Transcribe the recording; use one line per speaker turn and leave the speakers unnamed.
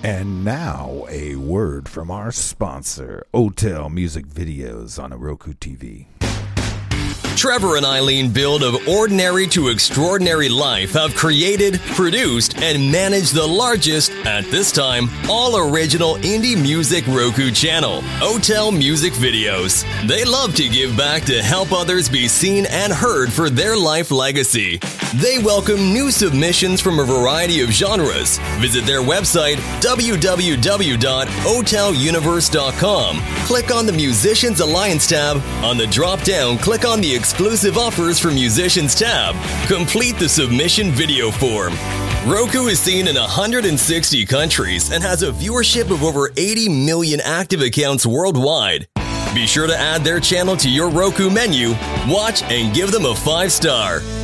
And now, a word from our sponsor, Otel Music Videos on Roku TV.
Trevor and Eileen Build of Ordinary to Extraordinary Life have created, produced, and managed the largest, at this time, all-original indie music Roku channel, Otel Music Videos. They love to give back to help others be seen and heard for their life legacy. They welcome new submissions from a variety of genres. Visit their website, www.oteluniverse.com. Click on the Musicians Alliance tab. On the drop-down, click on the Exclusive Offers for Musicians tab. Complete the submission video form. Roku is seen in 160 countries and has a viewership of over 80 million active accounts worldwide. Be sure to add their channel to your Roku menu, watch, and give them a 5-star.